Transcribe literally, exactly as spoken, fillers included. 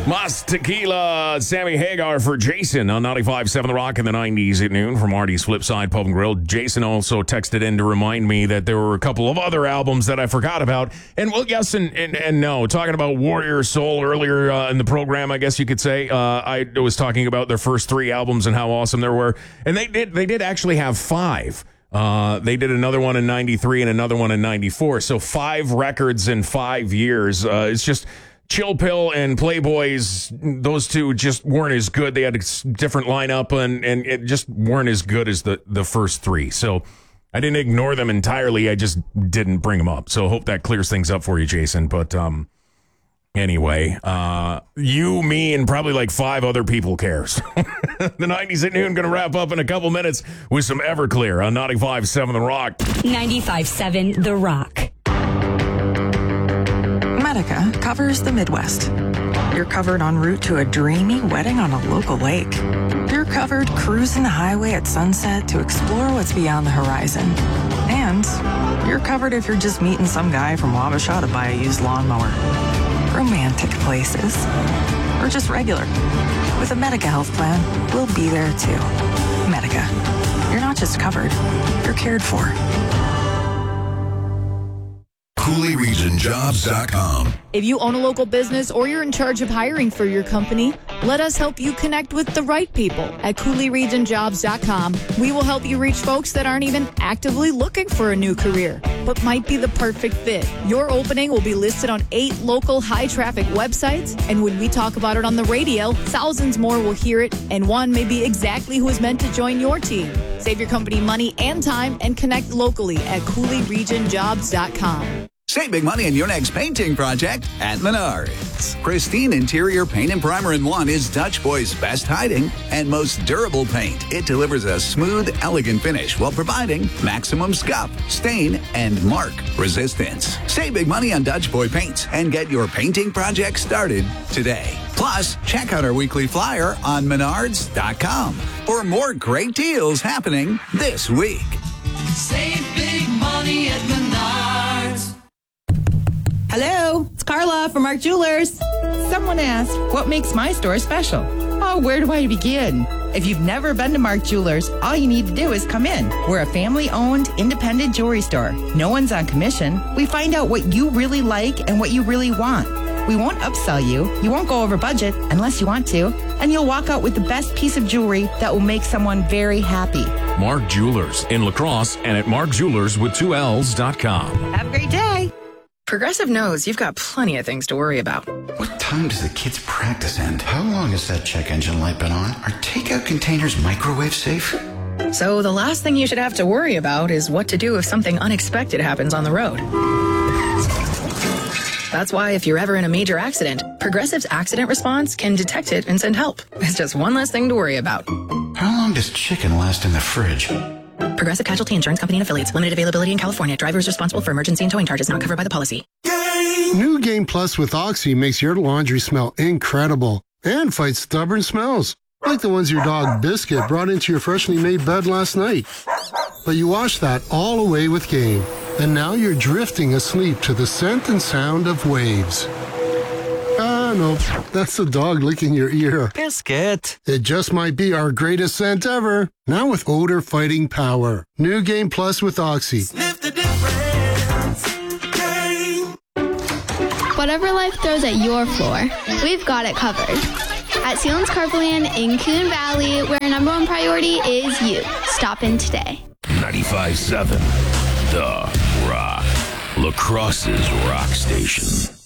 Mas Tequila, Sammy Hagar for Jason on ninety-five point seven The Rock in the nineties at noon from Artie's Flipside Pub and Grill. Jason also texted in to remind me that there were a couple of other albums that I forgot about. And, well, yes and, and, and no. Talking about Warrior Soul earlier uh, in the program, I guess you could say, uh, I was talking about their first three albums and how awesome they were. And they did, they did actually have five. Uh, they did another one in ninety-three and another one in ninety-four. So five records in five years. Uh, it's just... Chill Pill and Playboys, those two just weren't as good. They had a different lineup and, and it just weren't as good as the, the first three. So I didn't ignore them entirely. I just didn't bring them up. So I hope that clears things up for you, Jason. But um, anyway, uh, you, me, and probably like five other people cares. The nineties at noon going to wrap up in a couple minutes with some Everclear on ninety-five point seven The Rock. ninety-five point seven The Rock. Medica covers the Midwest. You're covered en route to a dreamy wedding on a local lake. You're covered cruising the highway at sunset to explore what's beyond the horizon. And you're covered if you're just meeting some guy from Wabasha to buy a used lawnmower. Romantic places. Or just regular. With a Medica health plan, we'll be there too. Medica. You're not just covered, you're cared for. Cooley Region Jobs dot com. If you own a local business or you're in charge of hiring for your company, let us help you connect with the right people at Cooley Region Jobs dot com. We will help you reach folks that aren't even actively looking for a new career, but might be the perfect fit. Your opening will be listed on eight local high-traffic websites, and when we talk about it on the radio, thousands more will hear it, and one may be exactly who is meant to join your team. Save your company money and time and connect locally at Cooley Region Jobs dot com. Save big money on your next painting project at Menards. Pristine Interior Paint and Primer in One is Dutch Boy's best hiding and most durable paint. It delivers a smooth, elegant finish while providing maximum scuff, stain, and mark resistance. Save big money on Dutch Boy paints and get your painting project started today. Plus, check out our weekly flyer on Menards dot com for more great deals happening this week. Save big money at Menards. Hello, it's Carla from Mark Jewelers. Someone asked, what makes my store special? Oh, where do I begin? If you've never been to Mark Jewelers, all you need to do is come in. We're a family-owned, independent jewelry store. No one's on commission. We find out what you really like and what you really want. We won't upsell you. You won't go over budget unless you want to. And you'll walk out with the best piece of jewelry that will make someone very happy. Mark Jewelers in La Crosse and at mark jewelers with two L's dot com. Have a great day. Progressive knows you've got plenty of things to worry about. What time does the kids' practice end? How long has that check engine light been on? Are takeout containers microwave safe? So the last thing you should have to worry about is what to do if something unexpected happens on the road. That's why if you're ever in a major accident, Progressive's accident response can detect it and send help. It's just one less thing to worry about. How long does chicken last in the fridge? Progressive Casualty Insurance Company and Affiliates. Limited availability in California. Driver is responsible for emergency and towing charges not covered by the policy. New Game Plus with Oxy makes your laundry smell incredible and fights stubborn smells, like the ones your dog Biscuit brought into your freshly made bed last night. But you wash that all away with Game, and now you're drifting asleep to the scent and sound of waves. Ah, no, that's the dog licking your ear. Biscuit. It just might be our greatest scent ever. Now with odor-fighting power. New Game Plus with Oxy. Sniff the difference. Game. Whatever life throws at your floor, we've got it covered. At Sealands Carpoland in Coon Valley, where our number one priority is you. Stop in today. ninety-five point seven The Rock. La Crosse's rock station.